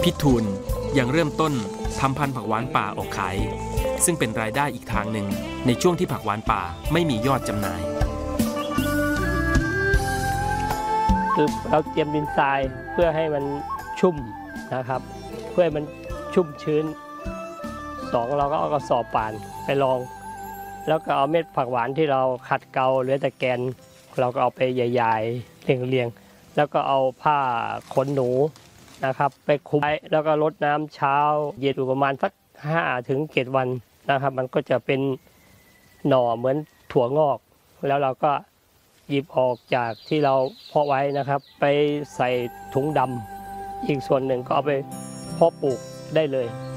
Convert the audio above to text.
พี่ทูลยังเริ่มต้นทำพันธุ์ผักหวานป่าออกขายซึ่งเป็นรายได้อีกทางหนึ่งในช่วงที่ผักหวานป่าไม่มียอดจำหน่ายคือเราเตรียมดินทรายเพื่อให้มันชุ่มนะครับเพื่อให้มันชุ่มชื้นเราก็เอากระสอบป่านไปรองแล้วก็เอาเม็ดผักหวานที่เราขัดเกลาเหลือแต่แกนเราก็เอาไปใหญ่ๆเรียงๆแล้วก็เอาผ้าขนหนูนะครับไปคลุมไว้แล้วก็รดน้ำเช้าเย็นอยู่ประมาณสัก5 ถึง 7 วันนะครับมันก็จะเป็นหน่อเหมือนถั่วงอกแล้วเราก็หยิบออกจากที่เราเพาะไว้นะครับไปใส่ถุงดำอีกส่วนหนึ่งก็เอาไปเพาะปลูกได้เลย